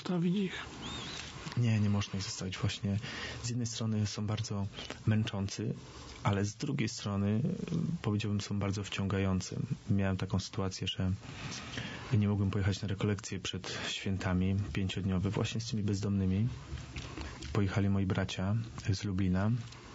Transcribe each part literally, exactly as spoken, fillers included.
zostawić ich? Nie, nie można ich zostawić. Właśnie z jednej strony są bardzo męczący, ale z drugiej strony powiedziałbym, są bardzo wciągający. Miałem taką sytuację, że nie mogłem pojechać na rekolekcje przed świętami pięciodniowe właśnie z tymi bezdomnymi. Pojechali moi bracia z Lublina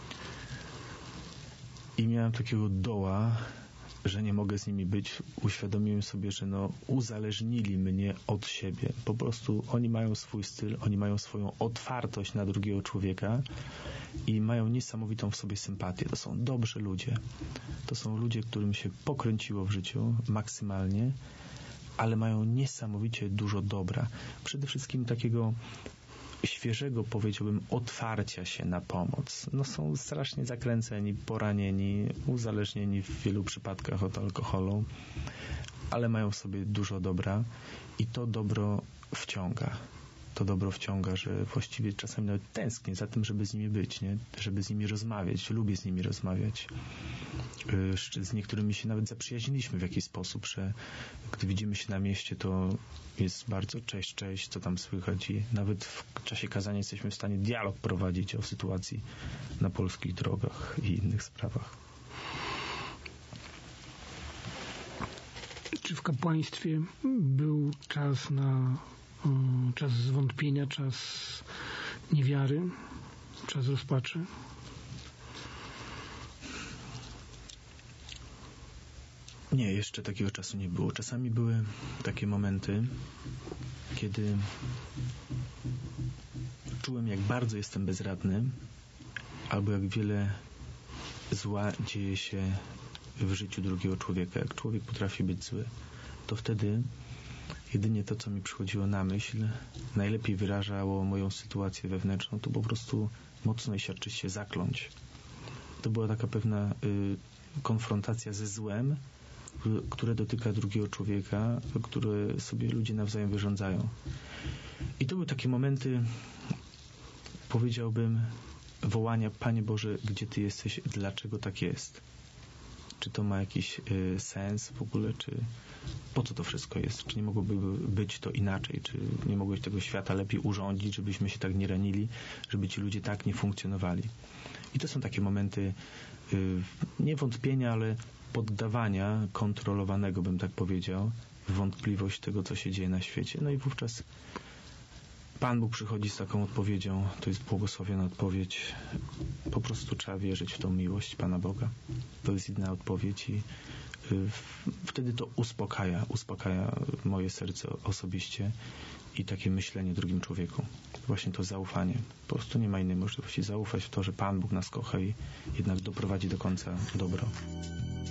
i miałem takiego doła, że nie mogę z nimi być. Uświadomiłem sobie, że no uzależnili mnie od siebie. Po prostu oni mają swój styl, oni mają swoją otwartość na drugiego człowieka i mają niesamowitą w sobie sympatię. To są dobrzy ludzie. To są ludzie, którym się pokręciło w życiu maksymalnie, ale mają niesamowicie dużo dobra. Przede wszystkim takiego świeżego, powiedziałbym, otwarcia się na pomoc. No są strasznie zakręceni, poranieni, uzależnieni w wielu przypadkach od alkoholu, ale mają w sobie dużo dobra i to dobro wciąga. To dobro wciąga, że właściwie czasami nawet tęsknię za tym, żeby z nimi być, nie? Żeby z nimi rozmawiać. Lubię z nimi rozmawiać. Z niektórymi się nawet zaprzyjaźniliśmy w jakiś sposób, że gdy widzimy się na mieście, to jest bardzo cześć, cześć, co tam słychać i nawet w czasie kazania jesteśmy w stanie dialog prowadzić o sytuacji na polskich drogach i innych sprawach. Czy w kapłaństwie był czas na um, czas zwątpienia, czas niewiary, czas rozpaczy? Nie, jeszcze takiego czasu nie było. Czasami były takie momenty, kiedy czułem, jak bardzo jestem bezradny, albo jak wiele zła dzieje się w życiu drugiego człowieka. Jak człowiek potrafi być zły, to wtedy jedynie to, co mi przychodziło na myśl, najlepiej wyrażało moją sytuację wewnętrzną, to po prostu mocno i siarczyście zakląć. To była taka pewna y, konfrontacja ze złem, które dotyka drugiego człowieka, które sobie ludzie nawzajem wyrządzają. I to były takie momenty, powiedziałbym, wołania: Panie Boże, gdzie Ty jesteś? Dlaczego tak jest? Czy to ma jakiś y, sens w ogóle? Czy po co to wszystko jest? Czy nie mogłoby być to inaczej? Czy nie mogłeś tego świata lepiej urządzić, żebyśmy się tak nie ranili, żeby ci ludzie tak nie funkcjonowali? I to są takie momenty y, nie wątpienia, ale poddawania kontrolowanego, bym tak powiedział, w wątpliwość tego, co się dzieje na świecie. No i wówczas Pan Bóg przychodzi z taką odpowiedzią, to jest błogosławiona odpowiedź. Po prostu trzeba wierzyć w tą miłość Pana Boga. To jest jedyna odpowiedź i y, wtedy to uspokaja, uspokaja moje serce osobiście i takie myślenie drugim człowieku. Właśnie to zaufanie. Po prostu nie ma innej możliwości. Zaufać w to, że Pan Bóg nas kocha i jednak doprowadzi do końca dobro.